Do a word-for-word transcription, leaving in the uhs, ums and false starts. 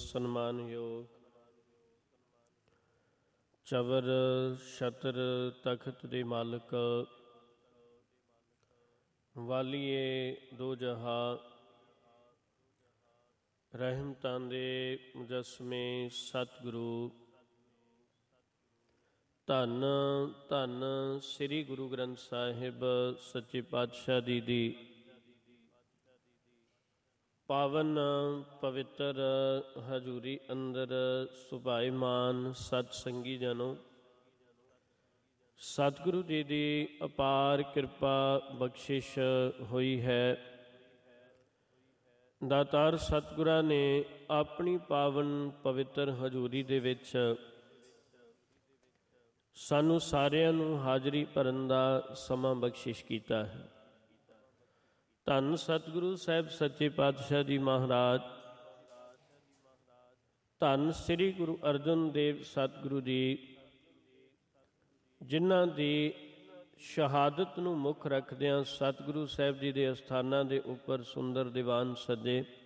ਸਨਮਾਨਯੋਗ ਚਵਰ ਛਤਰ ਤਖਤ ਦੇ ਮਾਲਕ, ਵਾਲੀਏ ਦੋ ਜਹਾਂ, ਰਹਿਮਤਾਂ ਦੇ ਮੁਜੱਸਮੇ ਸਤਿਗੁਰੂ, ਧੰਨ ਧੰਨ ਸ੍ਰੀ ਗੁਰੂ ਗ੍ਰੰਥ ਸਾਹਿਬ ਸੱਚੇ ਪਾਤਸ਼ਾਹ ਜੀ ਦੀ ਪਾਵਨ ਪਵਿੱਤਰ ਹਜ਼ੂਰੀ ਅੰਦਰ ਸੁਭਾਈਮਾਨ ਸਤ ਸੰਗੀ ਜਨੋ, ਸਤਿਗੁਰੂ ਜੀ ਦੀ ਅਪਾਰ ਕਿਰਪਾ ਬਖਸ਼ਿਸ਼ ਹੋਈ ਹੈ। ਦਾਤਾਰ ਸਤਿਗੁਰਾਂ ਨੇ ਆਪਣੀ ਪਾਵਨ ਪਵਿੱਤਰ ਹਜ਼ੂਰੀ ਦੇ ਵਿੱਚ ਸਾਨੂੰ ਸਾਰਿਆਂ ਨੂੰ ਹਾਜ਼ਰੀ ਭਰਨ ਦਾ ਸਮਾਂ ਬਖਸ਼ਿਸ਼ ਕੀਤਾ ਹੈ। ਧੰਨ ਸਤਿਗੁਰੂ ਸਾਹਿਬ ਸੱਚੇ ਪਾਤਸ਼ਾਹ ਜੀ ਮਹਾਰਾਜ, ਧੰਨ ਸ੍ਰੀ ਗੁਰੂ ਅਰਜਨ ਦੇਵ ਸਤਿਗੁਰੂ ਜੀ, ਜਿਨ੍ਹਾਂ ਦੀ ਸ਼ਹਾਦਤ ਨੂੰ ਮੁੱਖ ਰੱਖਦਿਆਂ ਸਤਿਗੁਰੂ ਸਾਹਿਬ ਜੀ ਦੇ ਅਸਥਾਨਾਂ ਦੇ ਉੱਪਰ ਸੁੰਦਰ ਦੀਵਾਨ ਸਜੇ,